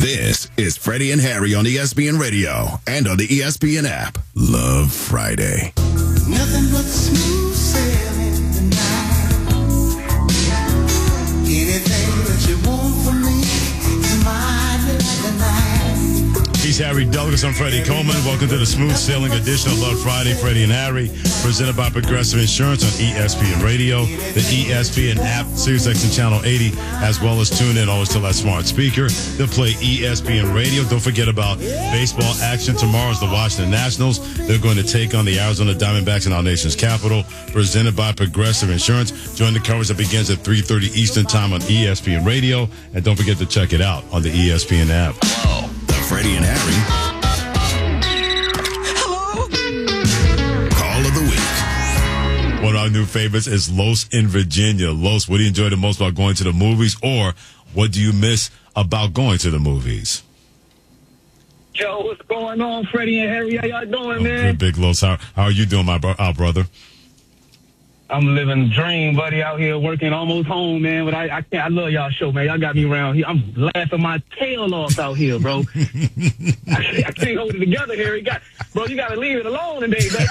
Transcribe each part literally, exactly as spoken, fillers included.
This is Freddie and Harry on E S P N Radio and on the E S P N app. Love Friday. Nothing but smooth sailing tonight. Anything that you want from me is mine like a night. He's Harry Douglas. I'm Freddie Coleman. Welcome to the smooth sailing edition of Love Friday. Freddie and Harry, presented by Progressive Insurance on E S P N Radio, the E S P N app, SiriusXM Channel eighty, as well as tune in always to that smart speaker to play E S P N Radio. Don't forget about baseball action. Tomorrow is the Washington Nationals. They're going to take on the Arizona Diamondbacks in our nation's capital, presented by Progressive Insurance. Join the coverage that begins at three thirty Eastern Time on E S P N Radio. And don't forget to check it out on the E S P N app. Hello, the Freddie and Harry Hello? Call of the Week. One of our new favorites is Los in Virginia. Los, what do you enjoy the most about going to the movies, or what do you miss about going to the movies? Yo, what's going on, Freddie and Harry? How y'all doing, Oh, man? good, Big Los. How, how are you doing, my bro- our brother? I'm living the dream, buddy, out here working almost home, man. But I, I can't. I love y'all show, man. Y'all got me around here. I'm laughing my tail off out here, bro. I, I can't hold it together, Harry. Got, bro, you got to leave it alone today, man.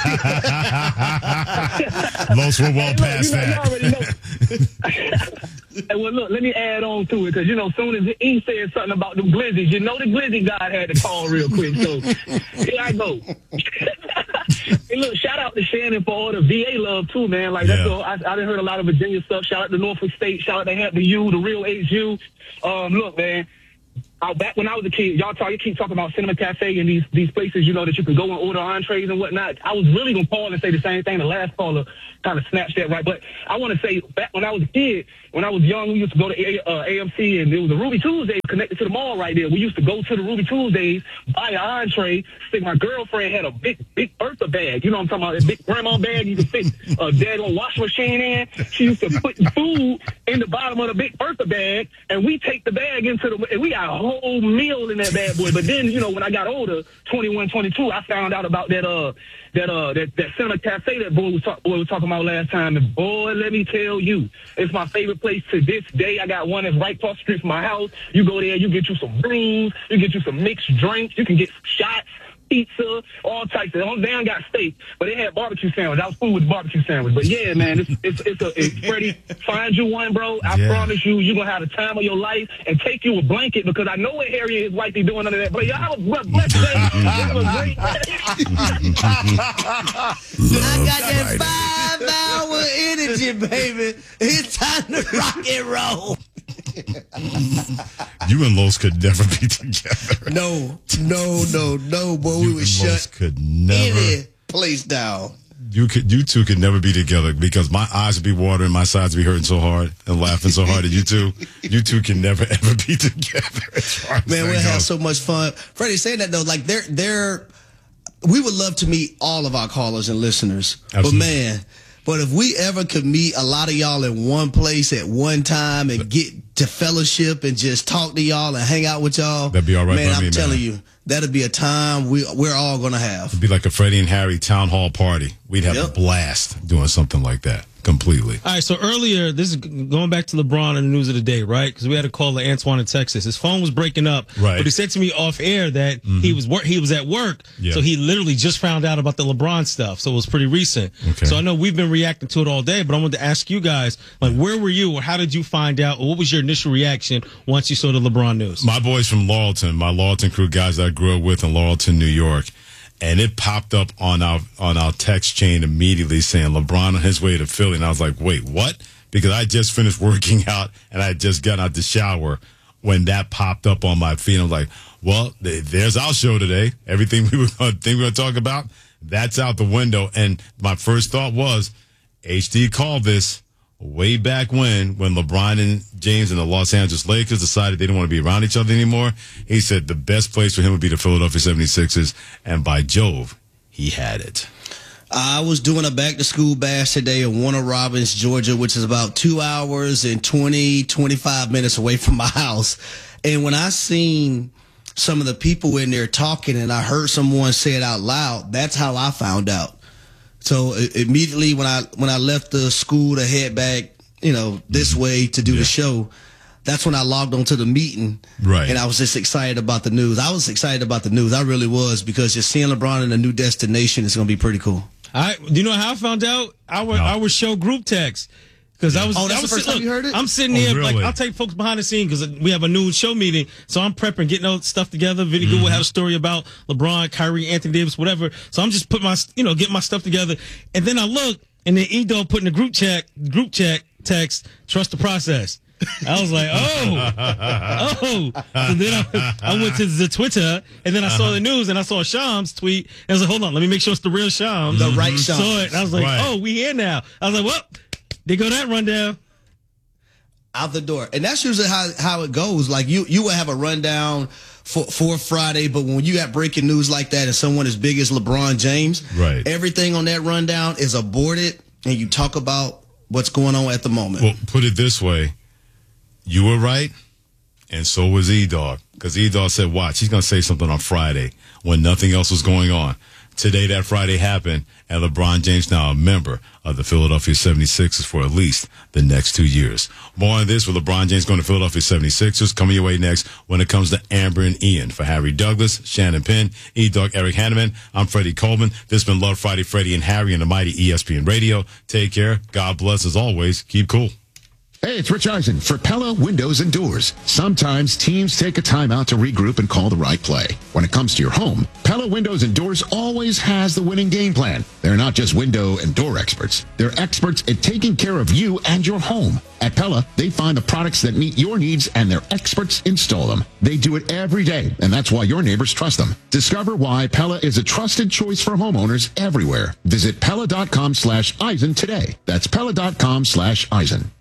Los, we're well Hey, look, past you know, you that. already know. Hey, well, look, let me add on to it, because, you know, as soon as he said something about the Glizzies, you know the Glizzy God had to call real quick, so here I go. Hey, look, shout out to Shannon for all the V A love, too, man. Like, that's Yeah. all, I, I done heard a lot of Virginia stuff. Shout out to Norfolk State. Shout out to Hampton U, the real H U. Um, look, man. I, back when I was a kid, y'all talk, you keep talking about Cinema Cafe and these these places, you know, that you could go and order entrees and whatnot. I was really going to call and say the same thing. The last caller kind of snatched that right. But I want to say, back when I was a kid, when I was young, we used to go to A, uh, A M C, and there was a Ruby Tuesday connected to the mall right there. We used to go to the Ruby Tuesdays, buy an entree. Think my girlfriend had a big, big Bertha bag. You know what I'm talking about? A big grandma bag you could fit a daggone washing machine in. She used to put food in the bottom of the big Bertha bag, and we take the bag into the, and we got a whole meal in that bad boy. But then, you know, when I got older, twenty-one, twenty-two, I found out about that, uh, that, uh, that, that Cinema Cafe that boy was, talk, boy was talking about last time. And boy, let me tell you, it's my favorite place to this day. I got one that's right across the street from my house. You go there, you get you some brews, you get you some mixed drinks, you can get some shots, pizza, all types of. They ain't got steak, but they had barbecue sandwich. I was food with barbecue sandwich. But yeah, man, it's it's it's a it's Freddie, find you one, bro. I Yeah. promise you, you're gonna have the time of your life, and take you a blanket, because I know what Harry and his wife be doing under that. But y'all have a blessed day. Have a great I got that five hour energy, baby. It's time to rock and roll. You and Los could never be together. No, no, no, no, boy. You We and would Los shut could never. any place down. You could, you two could never be together, because my eyes would be watering, my sides would be hurting so hard and laughing so hard at you two. You two can never ever be together. As far as Man, that we'll have goes. so much fun. Freddie, saying that though, like they're they're we would love to meet all of our callers and listeners. Absolutely. But man, but if we ever could meet a lot of y'all in one place at one time and get to fellowship and just talk to y'all and hang out with y'all, That'd be all right man, by I'm me, telling man. you, that'd be a time we we're all gonna have. It'd be like a Freddie and Harry town hall party. We'd have a Yep. blast doing something like that. Completely. All right, so earlier, this is going back to LeBron and the news of the day, right? Because we had a call to Antoine in Texas. His phone was breaking up, Right. but he said to me off air that he was wor- he was at work, Yeah. so he literally just found out about the LeBron stuff. So it was pretty recent. Okay. So I know we've been reacting to it all day, but I wanted to ask you guys, like, where were you, or how did you find out, or what was your initial reaction once you saw the LeBron news? My boys from Laurelton, my Laurelton crew guys that I grew up with in Laurelton, New York, and it popped up on our on our text chain immediately saying LeBron on his way to Philly, and I was like, wait, what? Because I just finished working out and I had just got out the shower when that popped up on my feed. I was like, well, th- there's our show today. Everything we were going to think we were going to talk about, that's out the window. And my first thought was, H D called this way back when, when LeBron and James and the Los Angeles Lakers decided they didn't want to be around each other anymore. He said the best place for him would be the Philadelphia seventy-sixers. And by Jove, he had it. I was doing a back-to-school bash today in Warner Robins, Georgia, which is about two hours and twenty, twenty-five minutes away from my house. And when I seen some of the people in there talking and I heard someone say it out loud, that's how I found out. So uh, immediately when I when I left the school to head back, you know, this way to do Yeah. the show, that's when I logged onto the meeting. Right. And I was just excited about the news. I was excited about the news. I really was, because just seeing LeBron in a new destination is going to be pretty cool. I, do you know how I found out? Our No. our show group text. Because I was, Oh, that's I was the first look, time you heard it? I'm sitting Oh, here, really? like, I'll take folks behind the scenes because we have a new show meeting. So I'm prepping, getting all stuff together. Vinny Mm-hmm. Goodwood had a story about LeBron, Kyrie, Anthony Davis, whatever. So I'm just putting my, you know, getting my stuff together. And then I look, and then E-Dog put in the group chat, group chat text, trust the process. I was like, oh, oh. So then I, I went to the Twitter, and then I saw the news, and I saw Shams tweet. And I was like, hold on, let me make sure it's the real Shams. The right Shams. Saw it, and I was like, Right. oh, we here now. I was like, well, there go that rundown. Out the door. And that's usually how, how it goes. Like, you, you would have a rundown for, for Friday, but when you got breaking news like that and someone as big as LeBron James, Right. everything on that rundown is aborted, and you talk about what's going on at the moment. Well, put it this way. You were right, and so was E-Dog. Because E-Dog said, watch, he's going to say something on Friday when nothing else was going on. Today, that Friday happened, and LeBron James now a member of the Philadelphia seventy-sixers for at least the next two years. More on this with LeBron James going to Philadelphia seventy-sixers coming your way next when it comes to Amber and Ian. For Harry Douglas, Shannon Penn, E-Dog, Eric Hanneman, I'm Freddie Coleman. This has been Love Friday, Freddie and Harry on the mighty E S P N Radio. Take care. God bless as always. Keep cool. Hey, it's Rich Eisen for Pella Windows and Doors. Sometimes teams take a timeout to regroup and call the right play. When it comes to your home, Pella Windows and Doors always has the winning game plan. They're not just window and door experts. They're experts at taking care of you and your home. At Pella, they find the products that meet your needs and their experts install them. They do it every day, and that's why your neighbors trust them. Discover why Pella is a trusted choice for homeowners everywhere. Visit Pella.com slash Eisen today. That's Pella.com slash Eisen.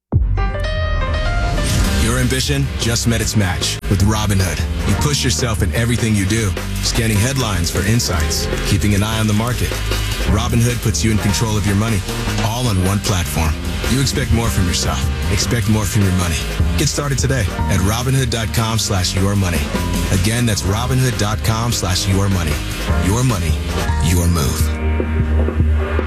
Your ambition just met its match with Robinhood. You push yourself in everything you do, scanning headlines for insights, keeping an eye on the market. Robinhood puts you in control of your money, all on one platform. You expect more from yourself. Expect more from your money. Get started today at Robinhood.com slash your money. Again, that's Robinhood.com slash your money. Your money, your move.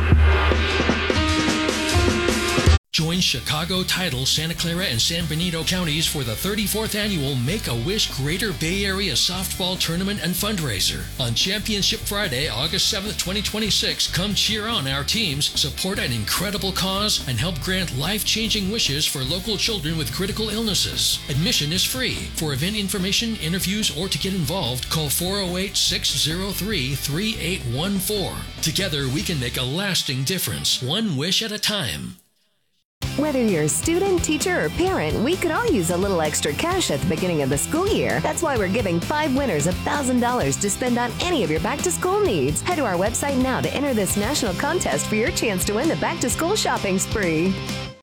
Join Chicago, Tidal, Santa Clara, and San Benito counties for the thirty-fourth annual Make-A-Wish Greater Bay Area Softball Tournament and Fundraiser. On Championship Friday, August seventh, twenty twenty-six, come cheer on our teams, support an incredible cause, and help grant life-changing wishes for local children with critical illnesses. Admission is free. For event information, interviews, or to get involved, call four oh eight, six oh three, three eight one four. Together, we can make a lasting difference, one wish at a time. Whether you're a student, teacher, or parent, we could all use a little extra cash at the beginning of the school year. That's why we're giving five winners one thousand dollars to spend on any of your back-to-school needs. Head to our website now to enter this national contest for your chance to win the back-to-school shopping spree.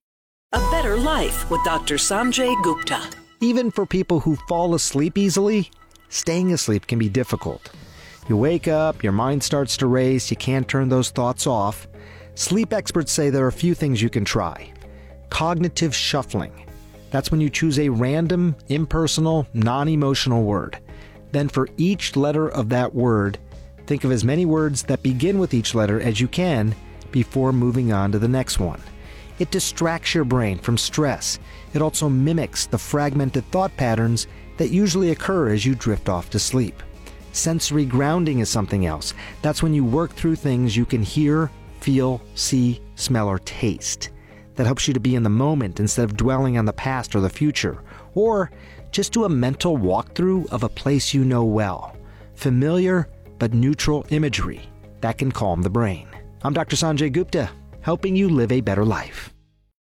A Better Life with Doctor Sanjay Gupta. Even for people who fall asleep easily, staying asleep can be difficult. You wake up, your mind starts to race, you can't turn those thoughts off. Sleep experts say there are a few things you can try. Cognitive shuffling. That's when you choose a random, impersonal, non-emotional word. Then for each letter of that word, think of as many words that begin with each letter as you can before moving on to the next one. It distracts your brain from stress. It also mimics the fragmented thought patterns that usually occur as you drift off to sleep. Sensory grounding is something else. That's when you work through things you can hear, feel, see, smell, or taste. That helps you to be in the moment instead of dwelling on the past or the future. Or just do a mental walkthrough of a place you know well. Familiar but neutral imagery that can calm the brain. I'm Doctor Sanjay Gupta, helping you live a better life.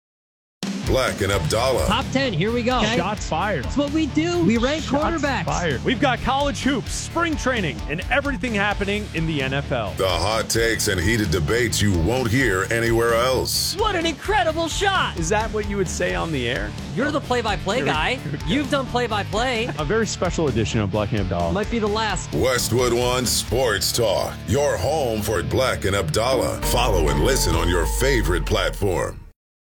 Black and Abdallah. Top ten, here we go. Okay. Shots fired. That's what we do. We rank Shots quarterbacks. Fired. We've got college hoops, spring training, and everything happening in the N F L. The hot takes and heated debates you won't hear anywhere else. What an incredible shot. Is that what you would say on the air? You're the play-by-play guy. You've done play-by-play. A very special edition of Black and Abdallah. Might be the last. Westwood One Sports Talk. Your home for Black and Abdallah. Follow and listen on your favorite platform.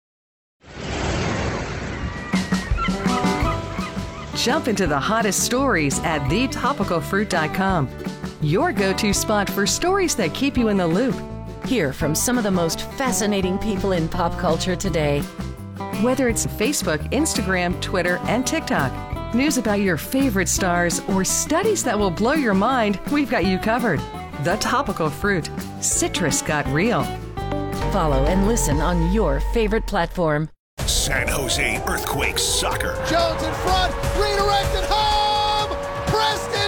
Jump into the hottest stories at the topical fruit dot com. Your go-to spot for stories that keep you in the loop. Hear from some of the most fascinating people in pop culture today. Whether it's Facebook, Instagram, Twitter, and TikTok, news about your favorite stars, or studies that will blow your mind, we've got you covered. The Topical Fruit. Citrus got real. Follow and listen on your favorite platform. San Jose Earthquakes soccer. Jones in front, redirected home! Preston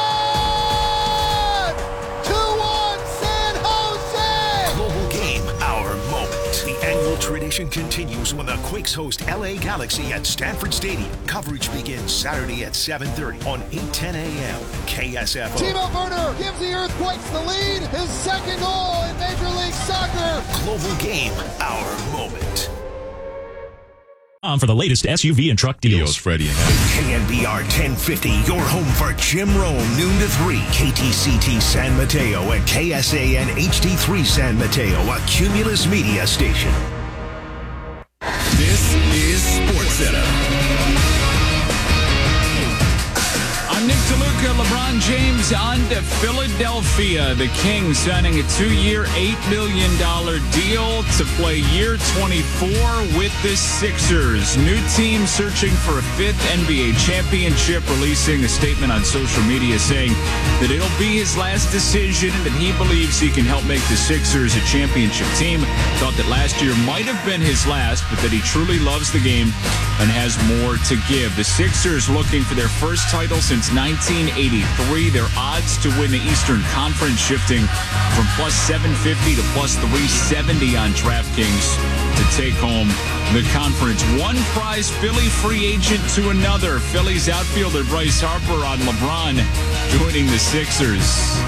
John! two one San Jose! Global game, our moment. The annual tradition continues when the Quakes host L A Galaxy at Stanford Stadium. Coverage begins Saturday at seven thirty on eight ten a.m. K S F O. Timo Werner gives the Earthquakes the lead. His second goal in Major League Soccer. Global game, our moment. Um, for the latest S U V and truck deals. Freddie and K N B R ten fifty, your home for Jim Rome, noon to three. K T C T San Mateo and K S A N H D three San Mateo, a Cumulus media station. This is SportsCenter. I'm Nick DeLuca. LeBron James on to Philadelphia. The Kings signing a two-year, eight million dollars deal to play year twenty-four with the Sixers. New team searching for a fifth N B A championship, releasing a statement on social media saying that it'll be his last decision and that he believes he can help make the Sixers a championship team. Thought that last year might have been his last, but that he truly loves the game and has more to give. The Sixers looking for their first title since nineteen eighty-three. Their odds to win the Eastern Conference shifting from plus seven fifty to plus three seventy on DraftKings to take home the conference. One prize Philly free agent to another. Phillies outfielder Bryce Harper on LeBron joining the Sixers.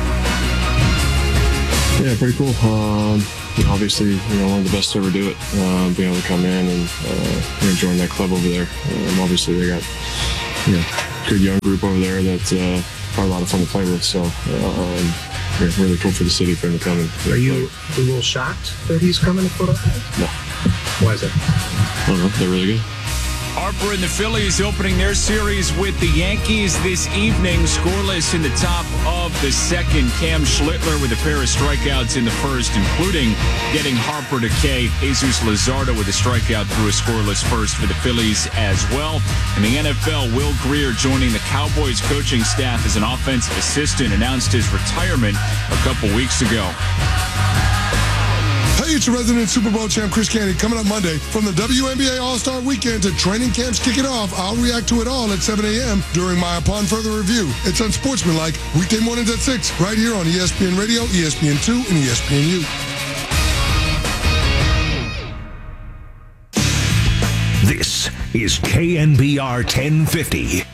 Yeah, pretty cool. Um, obviously, you know, one of the best to ever do it. Uh, being able to come in and uh, you know, join that club over there. Um, obviously, they got you know good young group over there that's uh, probably a lot of fun to play with. So, uh, um, yeah, really cool for the city for him to come in. Are you a little shocked that he's coming to Philadelphia? No. Why is that? I don't know. They're really good. Harper and the Phillies opening their series with the Yankees this evening. Scoreless in the top of the second. Cam Schlittler with a pair of strikeouts in the first, including getting Harper to K. Jesus Luzardo with a strikeout through a scoreless first for the Phillies as well. In the N F L, Will Greer joining the Cowboys coaching staff as an offensive assistant, announced his retirement a couple weeks ago. Hey, it's your resident Super Bowl champ, Chris Candy, coming up Monday. From the W N B A All-Star Weekend to training camps kicking off, I'll react to it all at seven a.m. during my Upon Further Review. It's Unsportsmanlike, weekday mornings at six, right here on E S P N Radio, E S P N two, and E S P N U. This is K N B R ten fifty,